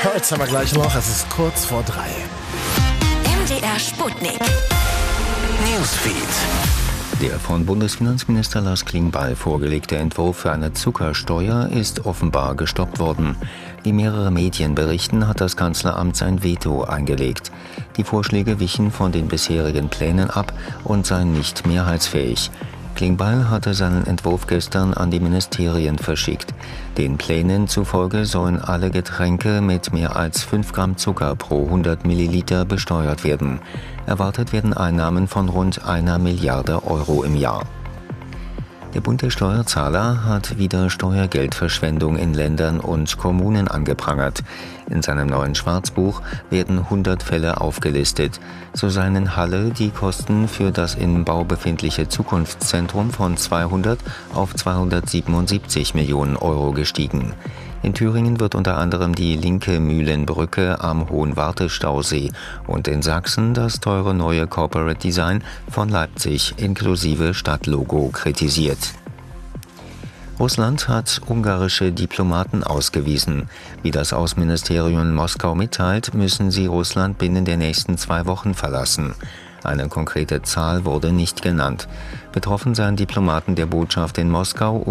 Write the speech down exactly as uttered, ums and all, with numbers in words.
Heute haben wir gleich noch, es ist kurz vor drei. M D R Sputnik. Newsfeed. Der von Bundesfinanzminister Lars Klingbeil vorgelegte Entwurf für eine Zuckersteuer ist offenbar gestoppt worden. Wie mehrere Medien berichten, hat das Kanzleramt sein Veto eingelegt. Die Vorschläge wichen von den bisherigen Plänen ab und seien nicht mehrheitsfähig. Klingbeil hatte seinen Entwurf gestern an die Ministerien verschickt. Den Plänen zufolge sollen alle Getränke mit mehr als fünf Gramm Zucker pro hundert Milliliter besteuert werden. Erwartet werden Einnahmen von rund einer Milliarde Euro im Jahr. Der Bund der Steuerzahler hat wieder Steuergeldverschwendung in Ländern und Kommunen angeprangert. In seinem neuen Schwarzbuch werden hundert Fälle aufgelistet. So seien in Halle die Kosten für das im Bau befindliche Zukunftszentrum von zweihundert auf zweihundertsiebenundsiebzig Millionen Euro gestiegen. In Thüringen wird unter anderem die linke Mühlenbrücke am Hohenwarte-Stausee und in Sachsen das teure neue Corporate Design von Leipzig inklusive Stadtlogo kritisiert. Russland hat ungarische Diplomaten ausgewiesen. Wie das Außenministerium in Moskau mitteilt, müssen sie Russland binnen der nächsten zwei Wochen verlassen. Eine konkrete Zahl wurde nicht genannt. Betroffen seien Diplomaten der Botschaft in Moskau